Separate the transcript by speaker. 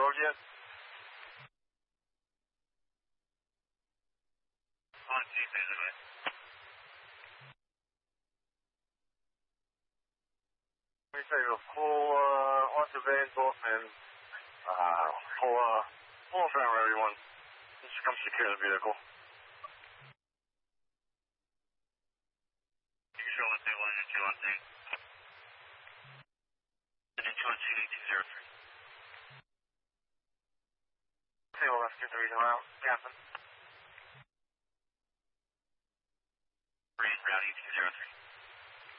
Speaker 1: road yet? On Chief, anyway. Let me tell you, full onto Vansville and full family, everyone. Just come secure the vehicle. You can show us the 1 and 2 on scene. And 2 on scene 1803. Table left, get the reason around, Captain.